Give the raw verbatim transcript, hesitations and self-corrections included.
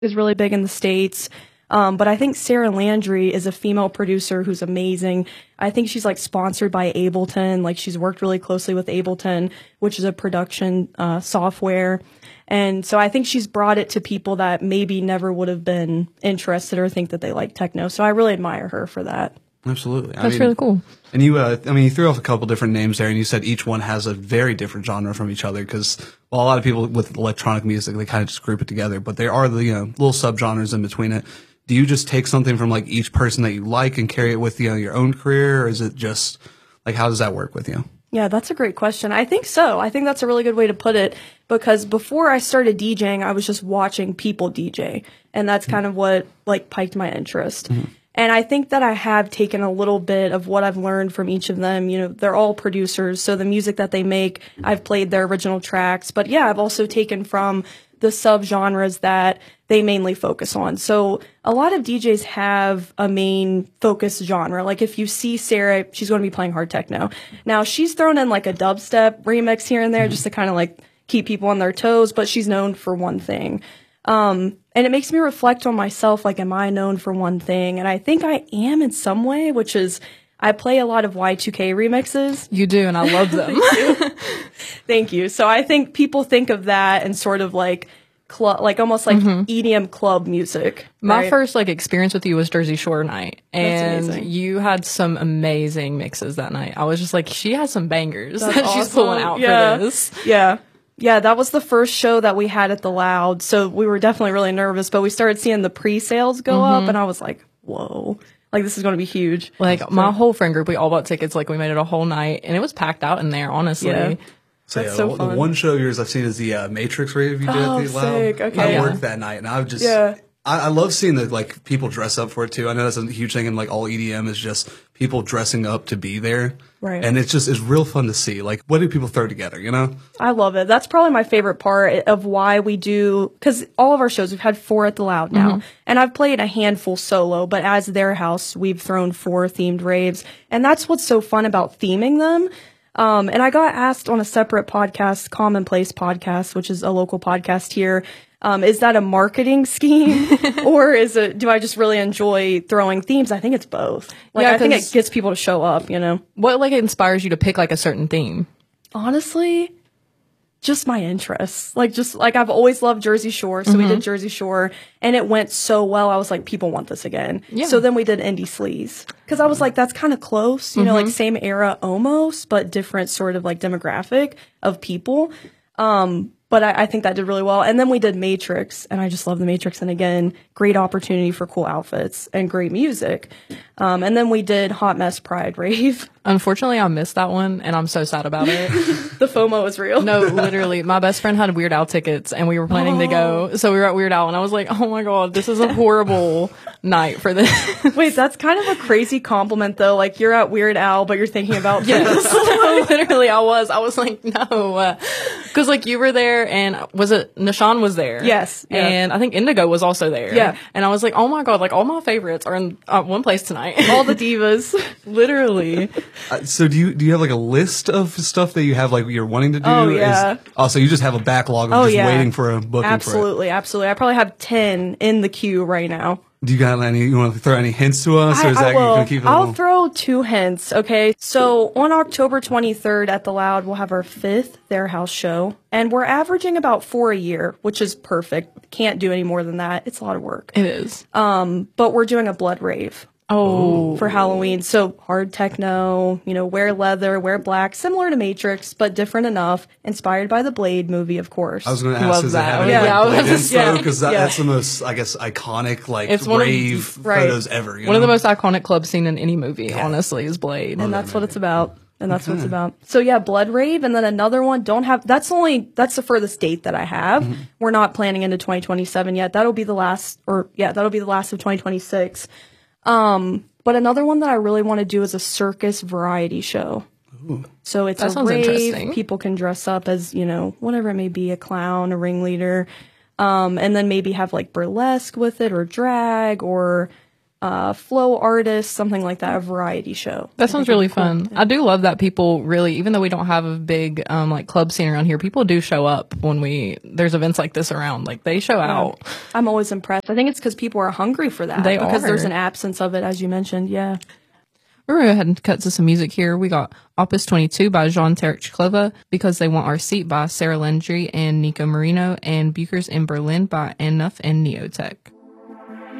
is really big in the States. Um, but I think Sarah Landry is a female producer who's amazing. I think she's like sponsored by Ableton. Like she's worked really closely with Ableton, which is a production uh, software. And so I think she's brought it to people that maybe never would have been interested or think that they like techno. So I really admire her for that. Absolutely. I That's mean, really cool. And you, uh, I mean, you threw off a couple different names there, and you said each one has a very different genre from each other. Because well, a lot of people with electronic music, they kind of just group it together, but there are the you know little subgenres in between it. Do you just take something from like each person that you like and carry it with you know, your own career, or is it just like how does that work with you? Yeah, that's a great question. I think so. I think that's a really good way to put it, because before I started DJing, I was just watching people D J, and that's kind of what like piqued my interest. Mm-hmm. And I think that I have taken a little bit of what I've learned from each of them. You know, they're all producers, so the music that they make, I've played their original tracks. But yeah, I've also taken from the subgenres that they mainly focus on. So a lot of D Js have a main focus genre. Like if you see Sarah, she's going to be playing hard techno. Now she's thrown in like a dubstep remix here and there just to kind of like keep people on their toes, but she's known for one thing. Um, and it makes me reflect on myself. Like, am I known for one thing? And I think I am in some way, which is I play a lot of Y two K remixes. You do, and I love them. Thank you. So I think people think of that and sort of like club, like almost like mm-hmm. E D M club music. My right? first like experience with you was Jersey Shore night, and That's amazing. You had some amazing mixes that night. I was just like, she has some bangers That's that awesome. she's pulling out yeah. for this. Yeah. Yeah, that was the first show that we had at the Loud, so we were definitely really nervous, but we started seeing the pre-sales go mm-hmm. up, and I was like, whoa, like, this is going to be huge. Like, so, my whole friend group, we all bought tickets, like, we made it a whole night, and it was packed out in there, honestly. Yeah. So, That's yeah, so the, fun. the one show of yours I've seen is the uh, Matrix rave you did oh, at the Loud. Sick. Okay. I yeah. worked that night, and I just... Yeah. I, I love seeing that like people dress up for it too. I know that's a huge thing in like all E D M is just people dressing up to be there. Right. And it's just it's real fun to see. Like what do people throw together, you know? I love it. That's probably my favorite part of why we do, because all of our shows, we've had four at the Loud now. Mm-hmm. And I've played a handful solo, but as their house, we've thrown four themed raves. And that's what's so fun about theming them. Um, and I got asked on a separate podcast, Commonplace Podcast, which is a local podcast here. Um, is that a marketing scheme or is it, do I just really enjoy throwing themes? I think it's both. Like, yeah, I think it gets people to show up, you know? What, like, inspires you to pick, like, a certain theme? Honestly, just my interests. Like, just, like, I've always loved Jersey Shore, so mm-hmm. we did Jersey Shore, and it went so well, I was like, people want this again. Yeah. So then we did Indie Sleaze. Because I was like, that's kind of close, you mm-hmm. know, like, same era almost, but different sort of, like, demographic of people. Um... But I, I think that did really well. And then we did Matrix, and I just love the Matrix. And again, great opportunity for cool outfits and great music. Um, and then we did Hot Mess Pride Rave. Unfortunately, I missed that one, and I'm so sad about it. The FOMO is real. No, literally. My best friend had Weird Al tickets, and we were planning oh. to go. So we were at Weird Al, and I was like, oh my God, this is a horrible night for this. Wait, that's kind of a crazy compliment, though. Like, you're at Weird Al, but you're thinking about yes. Literally, I was. I was like, no. Because, uh, like, you were there, and was it Nashawn was there? Yes. Yeah. And I think Indigo was also there. Yeah. And I was like, oh my God, like, all my favorites are in uh, one place tonight. All the divas. Literally. Uh, so do you do you have like a list of stuff that you have like you're wanting to do? Oh yeah. Is, oh, so you just have a backlog of oh, just yeah. waiting for a booking. Absolutely, for it. absolutely. I probably have ten in the queue right now. Do you got any? You want to throw any hints to us, I, or is I that will. you gonna keep it? I'll little... throw two hints. Okay, so on October twenty-third at the Loud, we'll have our fifth Their House show, and we're averaging about four a year, which is perfect. Can't do any more than that. It's a lot of work. It is. Um, but we're doing a blood rave. Oh, for Halloween. So hard techno, you know, wear leather, wear black, similar to Matrix, but different enough. Inspired by the Blade movie, of course. I was going to ask, Love does that. it have any Yeah. like, Yeah. Blade info? Yeah. Because that, Yeah. that's the most, I guess, iconic like It's one of- rave right. photos ever. You one know? of the most iconic club scene in any movie, Yeah. honestly, is Blade. And that's what it's about. And that's what it's about. So yeah, Blood Rave, and then another one. Don't have. That's only. That's the furthest date that I have. Mm-hmm. We're not planning into twenty twenty-seven yet. That'll be the last, or yeah, that'll be the last of twenty twenty-six. Um, but another one that I really want to do is a circus variety show. Ooh. So it's That a sounds rave. interesting. People can dress up as, you know, whatever it may be, a clown, a ringleader, um, and then maybe have like burlesque with it, or drag, or uh, flow artist, something like that, a variety show. That sounds really fun. I do love that people really, even though we don't have a big um, like club scene around here, people do show up when we there's events like this around. Like they show Yeah. out. I'm always impressed. I think it's because people are hungry for that. They because are. there's an absence of it, as you mentioned. Yeah. We're going to go ahead and cut to some music here. We got Opus twenty-two by Jean Terechklova, Because They Want Our Seat by Sarah Landry and Nico Marino, and Bukers in Berlin by Enough and Neotech.